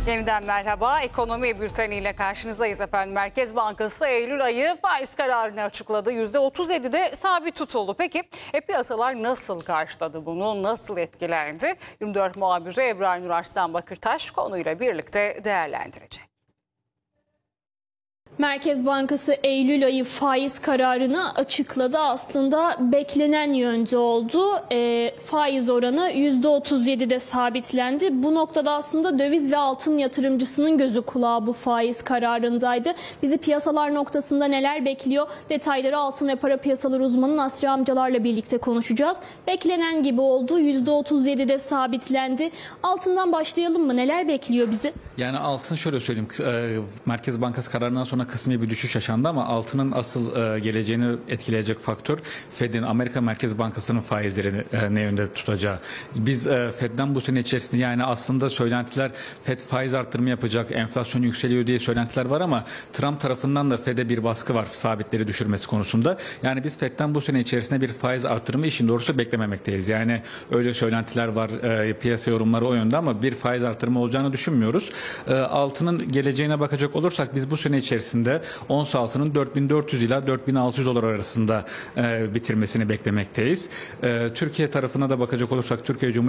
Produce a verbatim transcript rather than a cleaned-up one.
Yeniden merhaba. Ekonomi bülteniyle karşınızdayız efendim. Merkez Bankası Eylül ayı faiz kararını açıkladı. yüzde otuz yedide sabit tutuldu. Peki e, piyasalar nasıl karşıladı bunu? Nasıl etkilendi? yirmi dört muhabiri Ebrar Nur Arslan Bakırtaş konuyla birlikte değerlendirecek. Merkez Bankası Eylül ayı faiz kararını açıkladı. Aslında beklenen yönde oldu. E, faiz oranı yüzde otuz yedide sabitlendi. Bu noktada aslında döviz ve altın yatırımcısının gözü kulağı bu faiz kararındaydı. Bizi piyasalar noktasında neler bekliyor? Detayları altın ve para piyasaları uzmanı Nasri Amcalar'la birlikte konuşacağız. Beklenen gibi oldu. yüzde otuz yedide sabitlendi. Altından başlayalım mı? Neler bekliyor bizi? Yani altın şöyle söyleyeyim. Merkez Bankası kararından sonra kısmi bir düşüş yaşandı ama altının asıl geleceğini etkileyecek faktör Fed'in, Amerika Merkez Bankası'nın faizlerini ne yönde tutacağı. Biz Fed'den bu sene içerisinde, yani aslında söylentiler Fed faiz arttırımı yapacak, enflasyon yükseliyor diye söylentiler var ama Trump tarafından da Fed'e bir baskı var sabitleri düşürmesi konusunda. Yani biz Fed'den bu sene içerisinde bir faiz arttırımı işin doğrusu beklememekteyiz. Yani öyle söylentiler var, piyasa yorumları o yönde ama bir faiz arttırımı olacağını düşünmüyoruz. Altının geleceğine bakacak olursak biz bu sene içerisinde ons altının dört bin dört yüz ila dört bin altı yüz dolar arasında bitirmesini beklemekteyiz. Türkiye tarafına da bakacak olursak Türkiye Cumhuriyeti